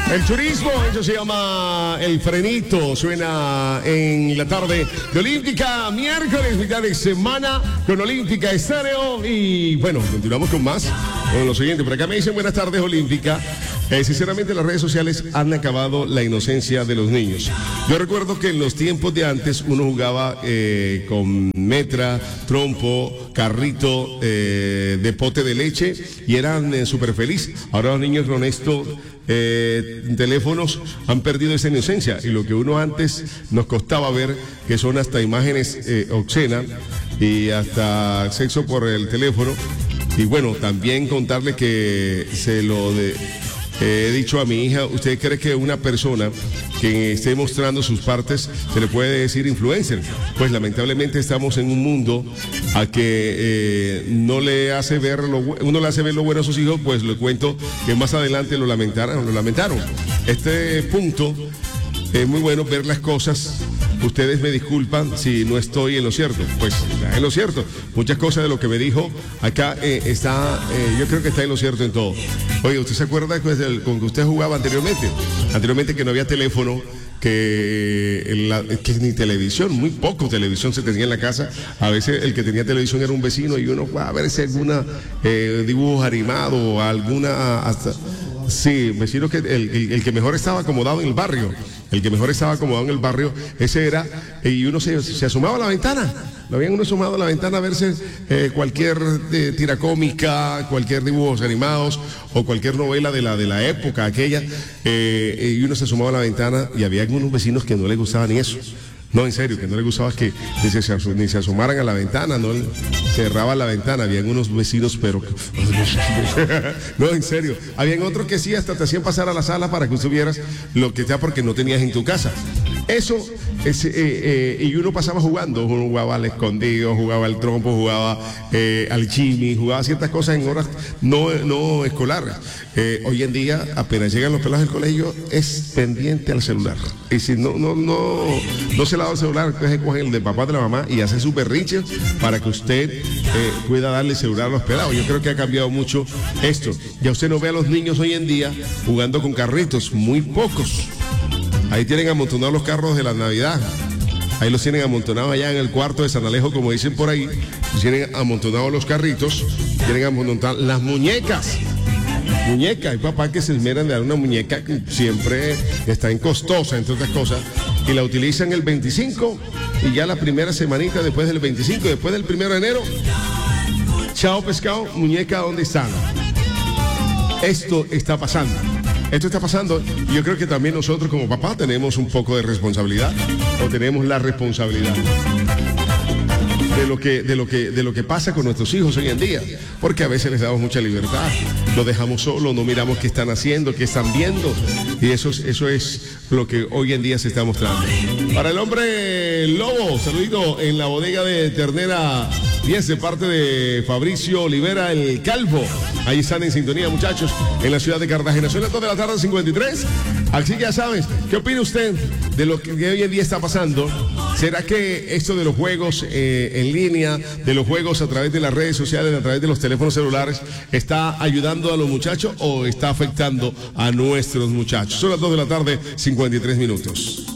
El turismo, eso se llama El Frenito, suena en la tarde de Olímpica, miércoles, mitad de semana, con Olímpica Estéreo. Y bueno, continuamos con más, con lo siguiente. Por acá me dicen buenas tardes, Olímpica. Sinceramente, las redes sociales han acabado la inocencia de los niños. Yo recuerdo que en los tiempos de antes uno jugaba con metra, trompo, carrito, de pote de leche y eran súper felices. Ahora los niños con estos teléfonos han perdido esa inocencia, y lo que uno antes nos costaba ver, que son hasta imágenes obscenas y hasta sexo por el teléfono. Y bueno, también contarle que he dicho a mi hija, ¿usted cree que una persona que esté mostrando sus partes se le puede decir influencer? Pues lamentablemente estamos en un mundo a que no le hace ver uno le hace ver lo bueno a sus hijos. Pues le cuento que más adelante lo lamentaron. Este punto es muy bueno, ver las cosas. Ustedes me disculpan si no estoy en lo cierto. Pues está en lo cierto. Muchas cosas de lo que me dijo acá yo creo que está en lo cierto en todo. Oye, ¿usted se acuerda con que usted jugaba anteriormente? Anteriormente, que no había teléfono, que ni televisión, muy poco televisión se tenía en la casa. A veces el que tenía televisión era un vecino, y uno va a ver si alguna dibujo animado o alguna hasta. Sí, vecino, que el que mejor estaba acomodado en el barrio. El que mejor estaba acomodado en el barrio, ese era, y uno se asomaba a la ventana. Lo habían uno asomado a la ventana a verse cualquier tira cómica, cualquier dibujos animados o cualquier novela de la época aquella, y uno se asomaba a la ventana, y había algunos vecinos que no les gustaba ni eso. No, en serio, que no les gustaba que ni se asomaran a la ventana, no cerraban la ventana. Habían unos vecinos, pero no, en serio. Habían otros que sí, hasta te hacían pasar a la sala para que tú vieras lo que sea, porque no tenías en tu casa. Eso y uno pasaba jugando. Uno jugaba al escondido, jugaba al trompo, jugaba al chimi, jugaba ciertas cosas en horas no escolares. Hoy en día, apenas llegan los pelados del colegio, es pendiente al celular. Y si no se le da el celular, entonces cogen el de papá, de la mamá, y hace su berrinche para que usted pueda darle celular a los pelados. Yo creo que ha cambiado mucho esto. Ya usted no ve a los niños hoy en día jugando con carritos, muy pocos. Ahí tienen amontonados los carros de la Navidad. Ahí los tienen amontonados allá en el cuarto de San Alejo, como dicen por ahí. Tienen amontonados los carritos, tienen amontonadas las muñecas. Hay papás que se esmeran de dar una muñeca que siempre está en costosa, entre otras cosas, y la utilizan el 25, y ya la primera semanita después del 25, después del 1 de enero, chao pescado, muñeca, ¿dónde están? Esto está pasando, y yo creo que también nosotros como papás tenemos un poco de responsabilidad, o tenemos la responsabilidad de lo que pasa con nuestros hijos hoy en día, porque a veces les damos mucha libertad, los dejamos solos, no miramos qué están haciendo, qué están viendo, y eso es lo que hoy en día se está mostrando. Para el hombre lobo, saludito en la bodega de Ternera 10, de parte de Fabricio Olivera, el Calvo. Ahí están en sintonía, muchachos, en la ciudad de Cartagena. Son las 2 de la tarde, 53. Así que ya sabes, ¿qué opina usted de lo que hoy en día está pasando? ¿Será que esto de los juegos en línea, de los juegos a través de las redes sociales, a través de los teléfonos celulares, está ayudando a los muchachos o está afectando a nuestros muchachos? Son las 2 de la tarde, 53 minutos.